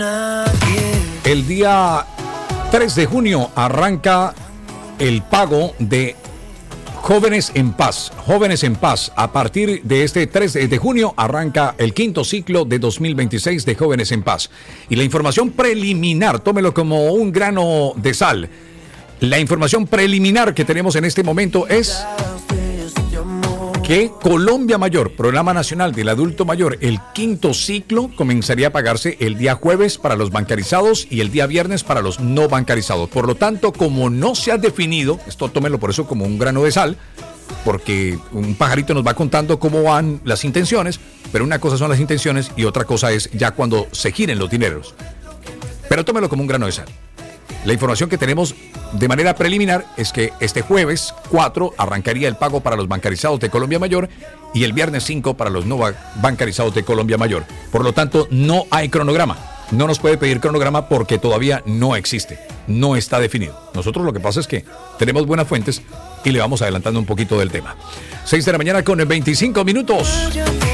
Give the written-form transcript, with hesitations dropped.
El día 3 de junio arranca el pago de Jóvenes en Paz. Jóvenes en Paz. A partir de este 3 de junio arranca el quinto ciclo de 2026 de Jóvenes en Paz. Y la información preliminar, tómelo como un grano de sal. La información preliminar que tenemos en este momento es que Colombia Mayor, Programa Nacional del Adulto Mayor, el quinto ciclo comenzaría a pagarse el día jueves para los bancarizados y el día viernes para los no bancarizados. Por lo tanto, como no se ha definido, esto tómelo por eso como un grano de sal, porque un pajarito nos va contando cómo van las intenciones, pero una cosa son las intenciones y otra cosa es ya cuando se giren los dineros. Pero tómelo como un grano de sal. La información que tenemos de manera preliminar es que este jueves 4 arrancaría el pago para los bancarizados de Colombia Mayor y el viernes 5 para los no bancarizados de Colombia Mayor. Por lo tanto, no hay cronograma. No nos puede pedir cronograma porque todavía no existe. No está definido. Nosotros lo que pasa es que tenemos buenas fuentes y le vamos adelantando un poquito del tema. 6 de la mañana con 25 minutos.